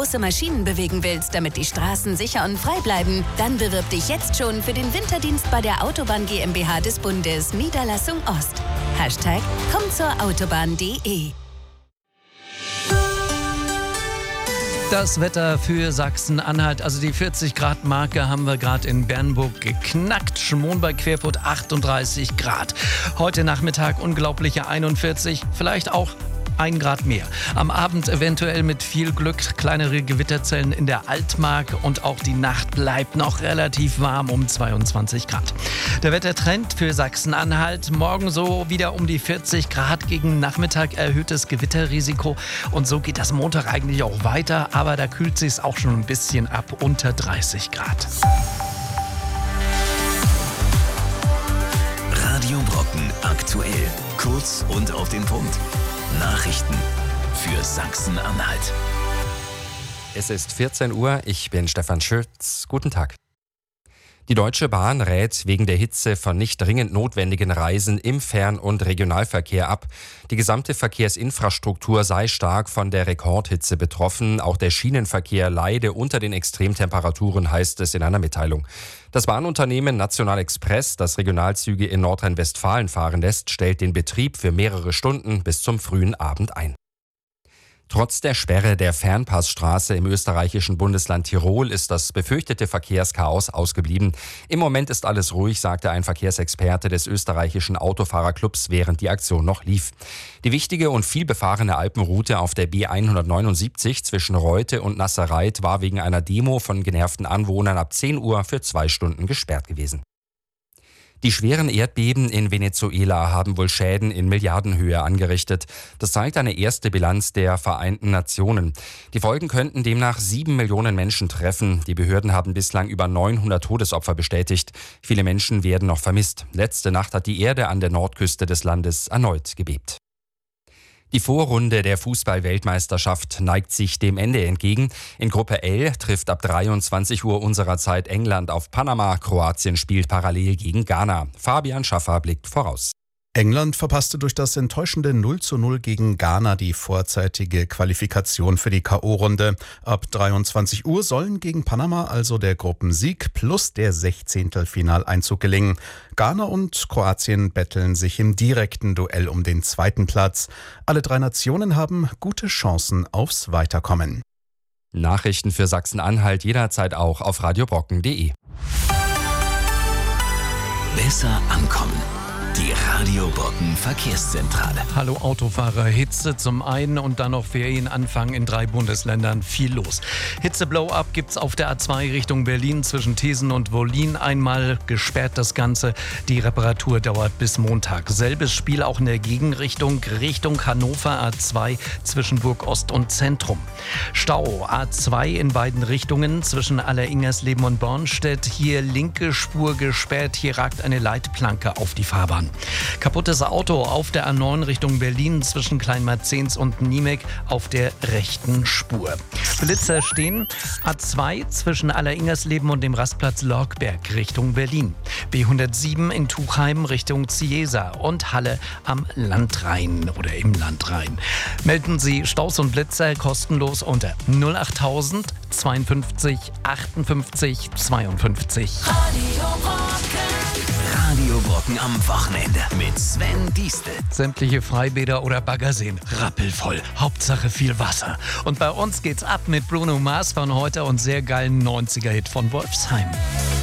große Maschinen bewegen willst, damit die Straßen sicher und frei bleiben, dann bewirb dich jetzt schon für den Winterdienst bei der Autobahn GmbH des Bundes, Niederlassung Ost. #kommzurautobahn.de. Das Wetter für Sachsen-Anhalt, also die 40-Grad-Marke haben wir gerade in Bernburg geknackt. Schmoon bei Querfurt 38 Grad. Heute Nachmittag unglaubliche 41, vielleicht auch 1 Grad mehr. Am Abend eventuell mit viel Glück kleinere Gewitterzellen in der Altmark und auch die Nacht bleibt noch relativ warm um 22 Grad. Der Wettertrend für Sachsen-Anhalt, morgen so wieder um die 40 Grad, gegen Nachmittag erhöhtes Gewitterrisiko und so geht das Montag eigentlich auch weiter, aber da kühlt sich es auch schon ein bisschen ab, unter 30 Grad. Radio Brocken aktuell, kurz und auf den Punkt. Nachrichten für Sachsen-Anhalt. Es ist 14 Uhr, ich bin Stefan Schütz. Guten Tag. Die Deutsche Bahn rät wegen der Hitze von nicht dringend notwendigen Reisen im Fern- und Regionalverkehr ab. Die gesamte Verkehrsinfrastruktur sei stark von der Rekordhitze betroffen. Auch der Schienenverkehr leide unter den Extremtemperaturen, heißt es in einer Mitteilung. Das Bahnunternehmen National Express, das Regionalzüge in Nordrhein-Westfalen fahren lässt, stellt den Betrieb für mehrere Stunden bis zum frühen Abend ein. Trotz der Sperre der Fernpassstraße im österreichischen Bundesland Tirol ist das befürchtete Verkehrschaos ausgeblieben. Im Moment ist alles ruhig, sagte ein Verkehrsexperte des österreichischen Autofahrerclubs, während die Aktion noch lief. Die wichtige und vielbefahrene Alpenroute auf der B179 zwischen Reute und Nasserreit war wegen einer Demo von genervten Anwohnern ab 10 Uhr für 2 Stunden gesperrt gewesen. Die schweren Erdbeben in Venezuela haben wohl Schäden in Milliardenhöhe angerichtet. Das zeigt eine erste Bilanz der Vereinten Nationen. Die Folgen könnten demnach 7 Millionen Menschen treffen. Die Behörden haben bislang über 900 Todesopfer bestätigt. Viele Menschen werden noch vermisst. Letzte Nacht hat die Erde an der Nordküste des Landes erneut gebebt. Die Vorrunde der Fußball-Weltmeisterschaft neigt sich dem Ende entgegen. In Gruppe L trifft ab 23 Uhr unserer Zeit England auf Panama. Kroatien spielt parallel gegen Ghana. Fabian Schaffer blickt voraus. England verpasste durch das enttäuschende 0:0 gegen Ghana die vorzeitige Qualifikation für die K.O.-Runde. Ab 23 Uhr sollen gegen Panama also der Gruppensieg plus der 16. Finaleinzug gelingen. Ghana und Kroatien betteln sich im direkten Duell um den 2. Platz. Alle 3 Nationen haben gute Chancen aufs Weiterkommen. Nachrichten für Sachsen-Anhalt jederzeit auch auf radiobrocken.de. Besser ankommen. Die Radio Brocken Verkehrszentrale. Hallo Autofahrer, Hitze zum einen und dann noch Ferienanfang in 3 Bundesländern, viel los. Hitze-Blow-up gibt's auf der A2 Richtung Berlin zwischen Thesen und Wollin. Einmal gesperrt das Ganze. Die Reparatur dauert bis Montag. Selbes Spiel auch in der Gegenrichtung, Richtung Hannover A2 zwischen Burg Ost und Zentrum. Stau A2 in beiden Richtungen zwischen Alleringersleben und Bornstedt. Hier linke Spur gesperrt, hier ragt eine Leitplanke auf die Fahrbahn. Kaputtes Auto auf der A9 Richtung Berlin zwischen Kleinmarzens und Niemek auf der rechten Spur. Blitzer stehen. A2 zwischen Alleringersleben und dem Rastplatz Lorgberg Richtung Berlin. B107 in Tuchheim Richtung Ziesa und Halle am Landrhein oder im Landrhein. Melden Sie Staus und Blitzer kostenlos unter 08000 52 58 52. Radio Brocken am Wochenende mit Sven Diestel. Sämtliche Freibäder oder Baggerseen rappelvoll. Hauptsache viel Wasser. Und bei uns geht's ab mit Bruno Mars von heute und sehr geilen 90er-Hit von Wolfsheim.